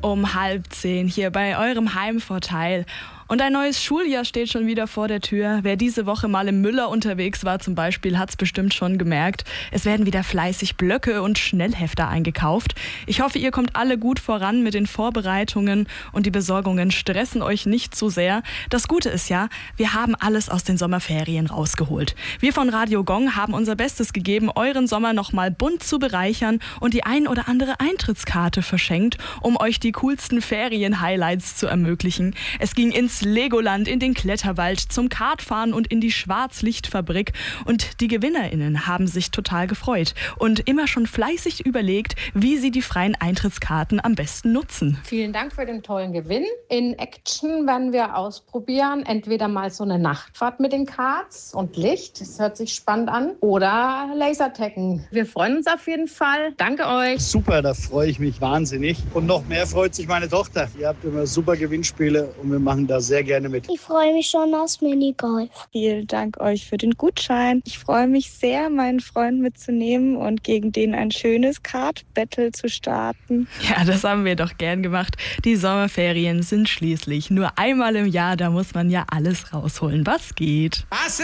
um 9:30 hier bei eurem Heimvorteil. Und ein neues Schuljahr steht schon wieder vor der Tür. Wer diese Woche mal im Müller unterwegs war zum Beispiel, hat es bestimmt schon gemerkt. Es werden wieder fleißig Blöcke und Schnellhefter eingekauft. Ich hoffe, ihr kommt alle gut voran mit den Vorbereitungen und die Besorgungen stressen euch nicht zu sehr. Das Gute ist ja, wir haben alles aus den Sommerferien rausgeholt. Wir von Radio Gong haben unser Bestes gegeben, euren Sommer nochmal bunt zu bereichern und die ein oder andere Eintrittskarte verschenkt, um euch die coolsten Ferien-Highlights zu ermöglichen. Es ging ins Legoland, in den Kletterwald, zum Kartfahren und in die Schwarzlichtfabrik. Und die GewinnerInnen haben sich total gefreut und immer schon fleißig überlegt, wie sie die freien Eintrittskarten am besten nutzen. Vielen Dank für den tollen Gewinn. In Action werden wir ausprobieren, entweder mal so eine Nachtfahrt mit den Karts und Licht, das hört sich spannend an, oder Lasertaggen. Wir freuen uns auf jeden Fall. Danke euch. Super, da freue ich mich wahnsinnig. Und noch mehr freut sich meine Tochter. Ihr habt immer super Gewinnspiele und wir machen da sehr gerne mit. Ich freue mich schon aufs Minigolf. Vielen Dank euch für den Gutschein. Ich freue mich sehr, meinen Freund mitzunehmen und gegen den ein schönes Kart-Battle zu starten. Ja, das haben wir doch gern gemacht. Die Sommerferien sind schließlich nur einmal im Jahr, da muss man ja alles rausholen, was geht.